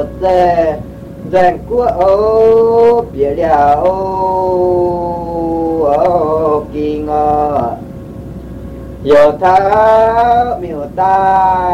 ô xe rằng của ô bia đà ô kỳ ngờ yo tha miêu ta